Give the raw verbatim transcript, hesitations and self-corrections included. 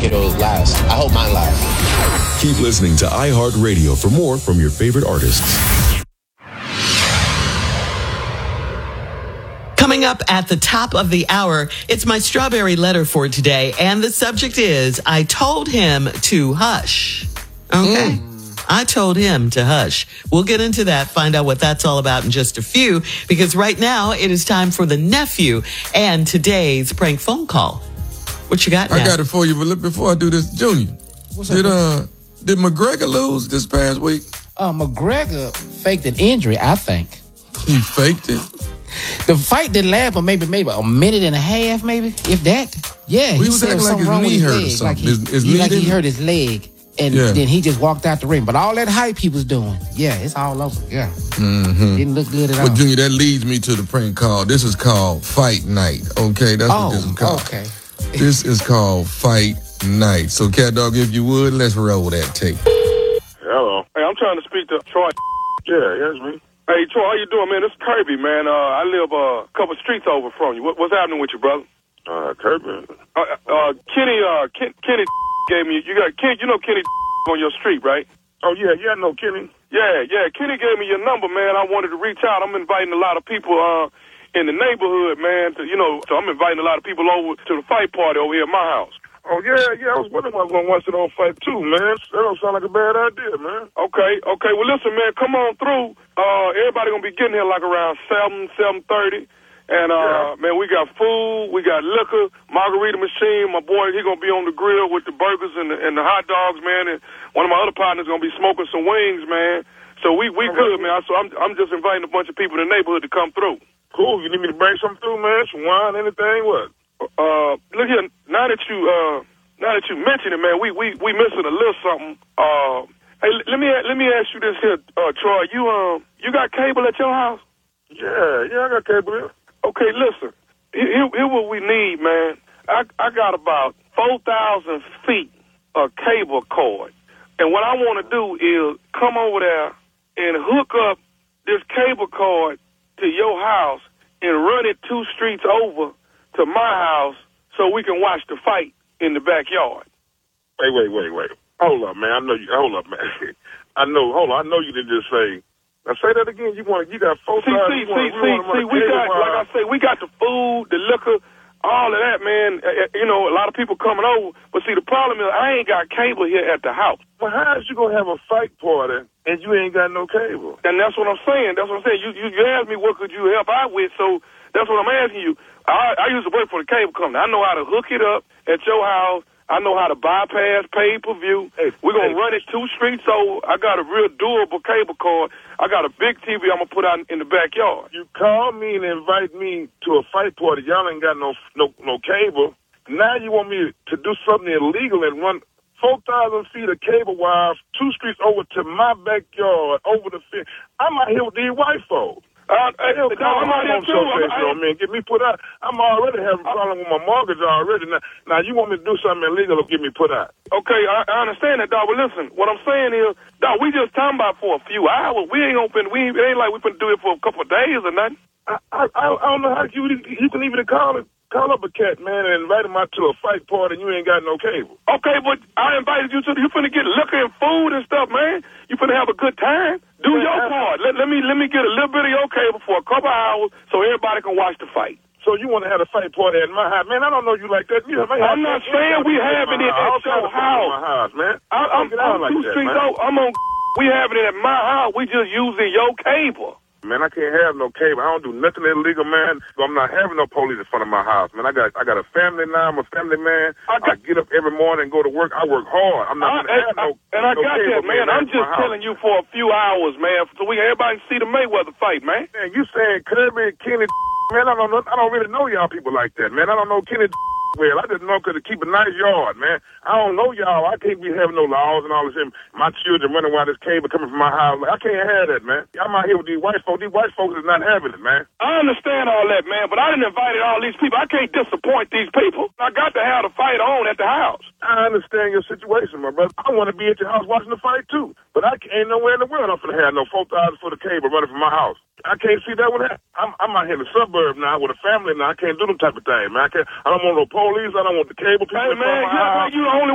it'll last. I hope mine lasts. Keep listening to iHeartRadio for more from your favorite artists. Coming up at the top of the hour, it's my strawberry letter for today. And the subject is, I told him to hush. Okay. Mm. I told him to hush. We'll get into that, find out what that's all about in just a few, because right now it is time for the nephew and today's prank phone call. What you got now? I got it for you, but before I do this, Junior, What's did uh did McGregor lose this past week? Uh, McGregor faked an injury, I think. He faked it? The fight didn't last, but maybe maybe a minute and a half, maybe, if that. Yeah, well, he, he was acting like his knee hurt leg. or something. Like he, his, his knee like he hurt his leg, and yeah. then he just walked out the ring. But all that hype he was doing, yeah, it's all over. Yeah, mm-hmm. Didn't look good at well, all. Junior, that leads me to the prank call. This is called Fight Night. Okay, that's oh, what this is called. Okay, this is called Fight Night. So, Cat Dog, if you would, let's roll that tape. Hello. Hey, I'm trying to speak to Troy. Yeah, that's me. Hey, Troy, how you doing, man? This is Kirby, man. Uh, I live uh, a couple streets over from you. What, what's happening with you, brother? Uh, Kirby? Uh, uh, Kenny, uh, Ken, Kenny gave me, you got, Ken, you know Kenny on your street, right? Oh, yeah, yeah, I know Kenny. Yeah, yeah, Kenny gave me your number, man. I wanted to reach out. I'm inviting a lot of people, uh, in the neighborhood, man, to, you know, so I'm inviting a lot of people over to the fight party over here at my house. Oh, yeah, yeah, I was wondering if I was going to watch it on Fight too, man. That don't sound like a bad idea, man. Okay, okay. Well, listen, man, come on through. Uh, everybody going to be getting here like around seven, seven thirty. And, uh, yeah. man, we got food, we got liquor, margarita machine. My boy, he going to be on the grill with the burgers and the, and the hot dogs, man. And one of my other partners going to be smoking some wings, man. So we, we okay. good, man. So I'm, I'm just inviting a bunch of people in the neighborhood to come through. Cool. You need me to bring something through, man? Some wine, anything? What? Uh, look here, now that you, uh, now that you mention it, man, we, we, we missing a little something. Uh, hey, let me, let me ask you this here, uh, Troy. You, um, you got cable at your house? Yeah, yeah, I got cable here. Okay, listen, here, here what we need, man. I, I got about four thousand feet of cable cord. And what I want to do is come over there and hook up this cable cord to your house and run it two streets over to my house so we can watch the fight in the backyard. Wait, wait, wait, wait. Hold up, man. I know you. Hold up, man. I know. Hold on. I know you didn't just say. Now say that again. You want? You got four. See, see, see, see, see. We got, like I say, we got the food, the liquor, all of that, man. Uh, you know, a lot of people coming over. But see, the problem is I ain't got cable here at the house. Well, how is you gonna have a fight party and you ain't got no cable? And that's what I'm saying. That's what I'm saying. You, you, you asked me what could you help out with, so that's what I'm asking you. I, I used to work for the cable company. I know how to hook it up at your house. I know how to bypass pay-per-view. Hey, We're going to hey. run it two streets over. I got a real durable cable cord. I got a big T V I'm going to put out in the backyard. You called me and invite me to a fight party. Y'all ain't got no no no cable. Now you want me to do something illegal and run four thousand feet of cable wire two streets over to my backyard, over the fence. I'm out here with these white folks. Uh, hey, no, I'm out here too. On me and get me put out. I'm already having a problem with my mortgage already. Now, now you want me to do something illegal to get me put out? Okay, I, I understand that, dog. But listen, what I'm saying is, dog, we just talking about for a few hours. We ain't open. We it ain't like we finna do it for a couple of days or nothing. I, I I don't know how you you can even call it. Call up a cat, man, and invite him out to a fight party and you ain't got no cable. Okay, but I invited you to, you finna get liquor and food and stuff, man. You finna have a good time. Do yeah, your part. Let, let me let me get a little bit of your cable for a couple hours so everybody can watch the fight. So you want to have a fight party at my house? Man, I don't know you like that. You know, I'm not saying we having it at your house. My house, man. I, I'm, I'm like two that, streets over. I'm on, we having it at my house. We just using your cable. Man, I can't have no cable. I don't do nothing illegal, man. So I'm not having no police in front of my house, man. I got I got a family now. I'm a family man. I, got, I get up every morning and go to work. I work hard. I'm not going to have no And I no got that, man. I'm just telling you for a few hours, man, so we everybody can see the Mayweather fight, man. Man, you saying Kirby, Kenny, man, I don't know. I don't really know y'all people like that, man. I don't know Kenny well. I just know because to keep a nice yard, man. I don't know y'all. I can't be having no laws and all this. My children running around this cable coming from my house. I can't have that, man. I'm out here with these white folks. These white folks is not having it, man. I understand all that, man, but I didn't invite all these people. I can't disappoint these people. I got to have the fight on at the house. I understand your situation, my brother. I want to be at your house watching the fight, too. But I ain't nowhere in the world I'm going to have no four thousand foot of cable running from my house. I can't see that one happen. I'm, I'm out here in the suburb now with a family now. I can't do them type of thing, man. I, can't, I don't want no police. I don't want the cable people. Hey, man, you, you the only